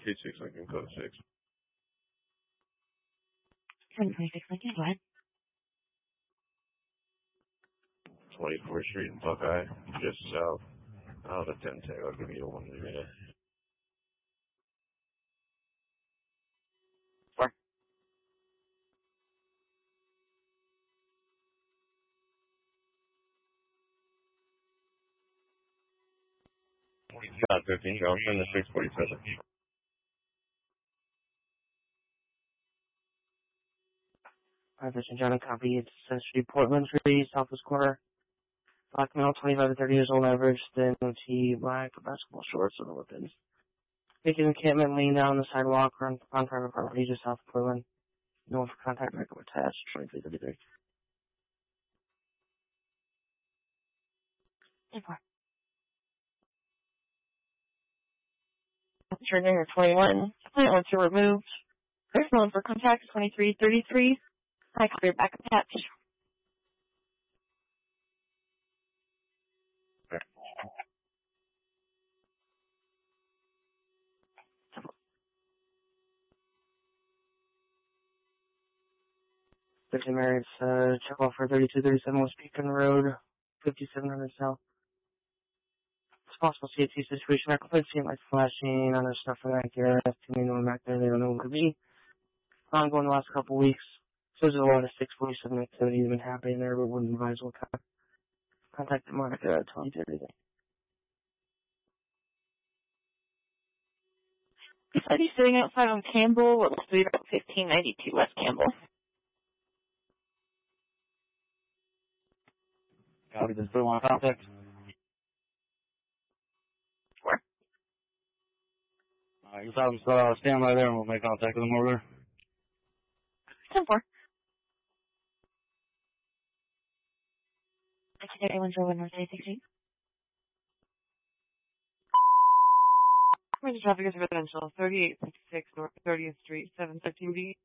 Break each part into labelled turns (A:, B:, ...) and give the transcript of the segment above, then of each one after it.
A: 36 Lincoln, code 6.
B: 726 Lincoln, go ahead.
A: 24th Street in Buckeye, just south. Out of 10 tag, I'll give you one in a minute.
B: Four.
A: Got 15, I'll send the 647.
B: Vision John, copy. It's Street, Portland Tree, Southwest Corner. Black male, 25 to 30 years old, average, thin, tee, black, basketball shorts, and weapons. Making encampment, laying down the sidewalk on private property just south of Portland. No one for contact, record attached, 2333. 4. Trigger 21. Plant once you're removed. There's no one for contact, 2333. I copy your backup patch. Fifty Mary's, check off for 3237 West Pekin Road, 5700 South. It's possible CAT situation. I could see lights flashing on their stuff from back there. Too many back there. They don't know what it could be. Ongoing the last couple of weeks. So there's a lot of 647 activity that's been happening there, but wouldn't advise what kind of contact Monica at 2030. He said he's sitting outside on Campbell, what looks to be about 1592 West Campbell.
C: Copy, this blue on contact.
B: 4.
C: Just have them stand by there and we'll make contact with them over there.
B: 10-4. Actually, everyone's rolling North 816.
D: Emergency traffic is residential, 3856 North 30th Street, 713B.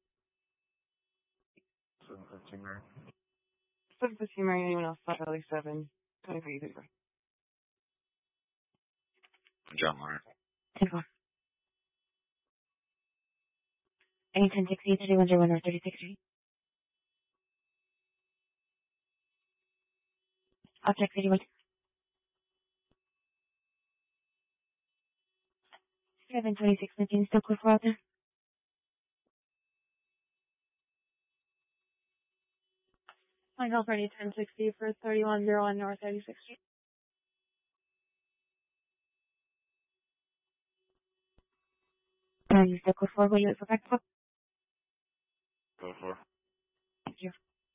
A: 713 Mary.
D: 715 Mary, anyone else? Charlie 7, 2333.
A: John Meyer.
B: 10-4. Any 1060, 3101 North 36th Street. Object 81. 726 Lincoln, still clear for out there.
D: My girlfriend needs 1060 for 3101 North 36th Street.
B: Are you still clear for? Will you wait for backup?
A: Go for.
B: Thank you.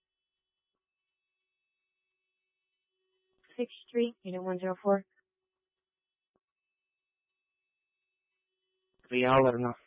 B: 6th Street, unit 104. Yeah, I'll let him know.